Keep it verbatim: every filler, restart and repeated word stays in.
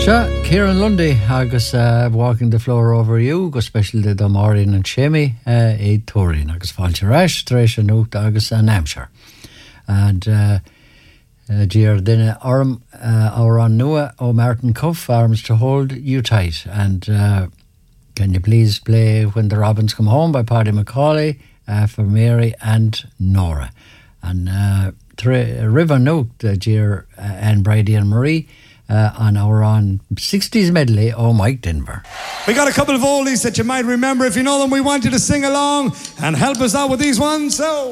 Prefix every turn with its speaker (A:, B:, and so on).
A: Sure, Kieran Lundy agus uh, Walking the Floor Over You go special de Maureen and Shemi uh, e Turin agus fáilte reis treis an nucht agus an Hampshire and uh, uh, Gier dinne arm uh, our on nua o Martin Cuff Arms to Hold You Tight and uh, can you please play When the Robins Come Home by Paddy McCauley uh, for Mary and Nora and uh, tre- River Note uh, Gier uh, and Brady and Marie Uh, on our on sixties medley, oh Mike Denver.
B: We got a couple of oldies that you might remember. If you know them, we want you to sing along and help us out with these ones. So